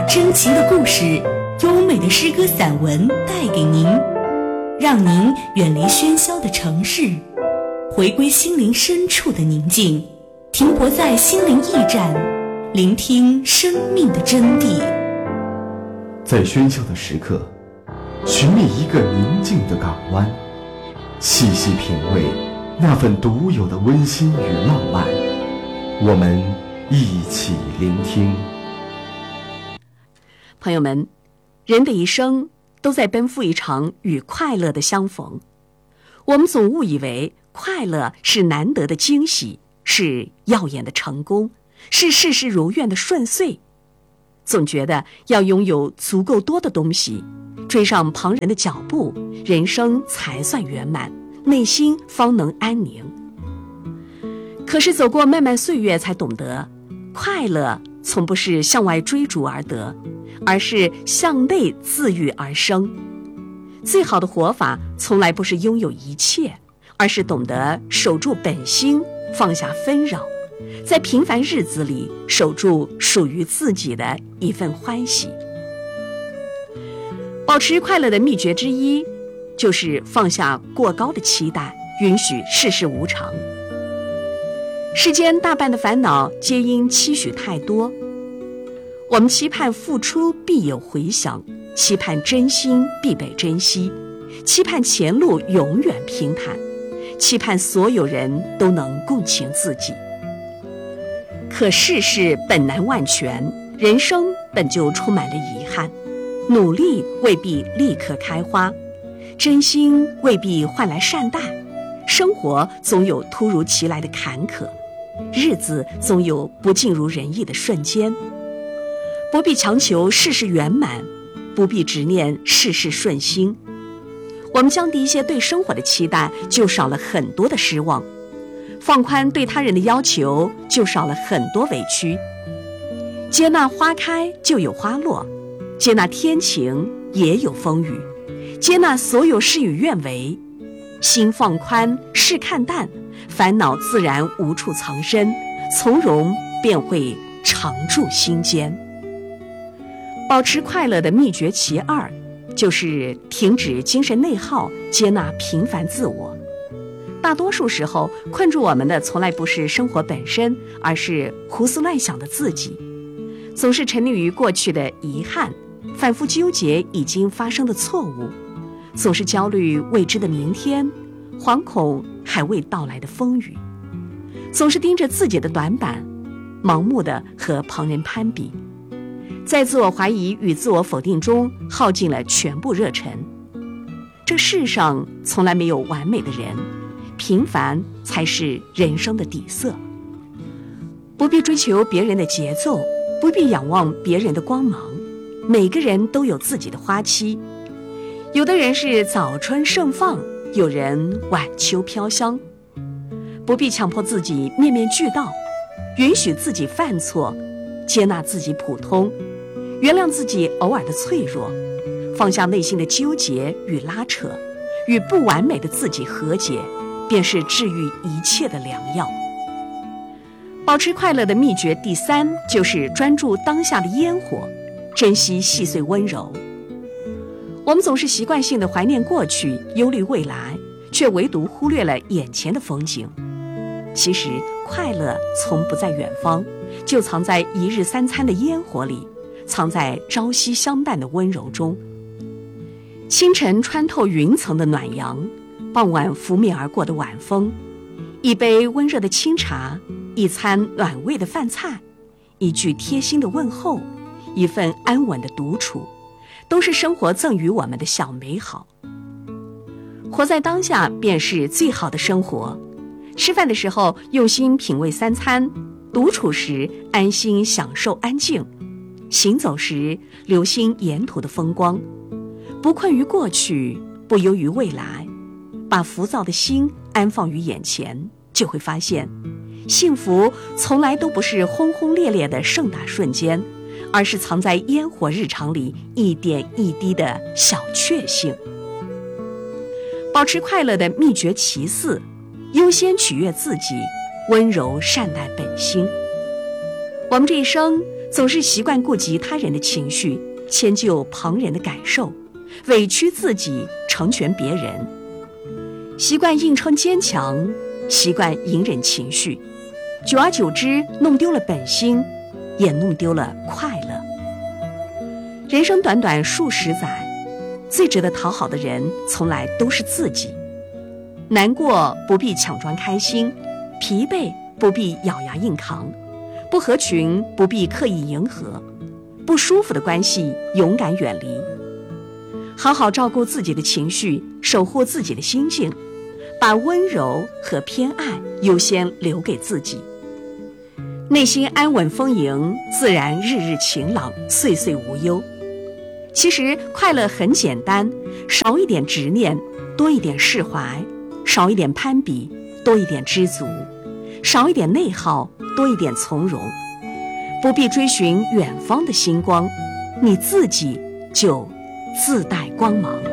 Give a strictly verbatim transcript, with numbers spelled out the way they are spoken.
真情的故事，优美的诗歌散文带给您，让您远离喧嚣的城市，回归心灵深处的宁静，停泊在心灵驿站，聆听生命的真谛。 在喧嚣的时刻，寻觅一个宁静的港湾，细细品味那份独有的温馨与浪漫。我们一起聆听。 朋友们，人的一生都在奔赴一场与快乐的相逢。我们总误以为快乐是难得的惊喜，是耀眼的成功，是事事如愿的顺遂。总觉得要拥有足够多的东西，追上旁人的脚步，人生才算圆满，内心方能安宁。可是走过漫漫岁月，才懂得快乐从不是向外追逐而得，而是向内自愈而生。最好的活法从来不是拥有一切，而是懂得守住本心，放下纷扰，在平凡日子里守住属于自己的一份欢喜。保持快乐的秘诀之一，就是放下过高的期待，允许世事无常。世间大半的烦恼皆因期许太多，我们期盼付出必有回响，期盼真心必被珍惜，期盼前路永远平坦，期盼所有人都能共情自己。可世事本难万全，人生本就充满了遗憾，努力未必立刻开花，真心未必换来善待，生活总有突如其来的坎坷，日子总有不尽如人意的瞬间。不必强求事事圆满，不必执念事事顺心。我们降低一些对生活的期待，就少了很多的失望；放宽对他人的要求，就少了很多委屈。接纳花开就有花落，接纳天晴也有风雨，接纳所有事与愿违。心放宽，事看淡，烦恼自然无处藏身，从容便会常驻心间。保持快乐的秘诀其二，就是停止精神内耗，接纳平凡自我。大多数时候，困住我们的从来不是生活本身，而是胡思乱想的自己。总是沉溺于过去的遗憾，反复纠结已经发生的错误，总是焦虑未知的明天，惶恐还未到来的风雨，总是盯着自己的短板，盲目的和旁人攀比，在自我怀疑与自我否定中耗尽了全部热忱。这世上从来没有完美的人，平凡才是人生的底色。不必追求别人的节奏，不必仰望别人的光芒，每个人都有自己的花期，有的人是早春盛放，有人晚秋飘香。不必强迫自己面面俱到，允许自己犯错，接纳自己普通，原谅自己偶尔的脆弱，放下内心的纠结与拉扯，与不完美的自己和解，便是治愈一切的良药。保持快乐的秘诀第三，就是专注当下的烟火，珍惜细碎温柔。我们总是习惯性的怀念过去，忧虑未来，却唯独忽略了眼前的风景。其实快乐从不在远方，就藏在一日三餐的烟火里，藏在朝夕相伴的温柔中。清晨穿透云层的暖阳，傍晚拂面而过的晚风，一杯温热的清茶，一餐暖胃的饭菜，一句贴心的问候，一份安稳的独处，都是生活赠予我们的小美好。活在当下便是最好的生活。吃饭的时候用心品味三餐，独处时安心享受安静，行走时留心沿途的风光，不困于过去，不忧于未来，把浮躁的心安放于眼前，就会发现幸福从来都不是轰轰烈烈的盛大瞬间，而是藏在烟火日常里一点一滴的小确幸。保持快乐的秘诀其四，优先取悦自己，温柔善待本心。我们这一生总是习惯顾及他人的情绪，迁就旁人的感受，委屈自己，成全别人，习惯硬撑坚强，习惯隐忍情绪，久而久之弄丢了本心，也弄丢了快乐。人生短短数十载，最值得讨好的人从来都是自己。难过不必强装开心，疲惫不必咬牙硬扛，不合群不必刻意迎合，不舒服的关系勇敢远离。好好照顾自己的情绪，守护自己的心境，把温柔和偏爱优先留给自己。内心安稳丰盈，自然日日晴朗，岁岁无忧。其实快乐很简单，少一点执念，多一点释怀，少一点攀比，多一点知足，少一点内耗，多一点从容。不必追寻远方的星光，你自己就自带光芒。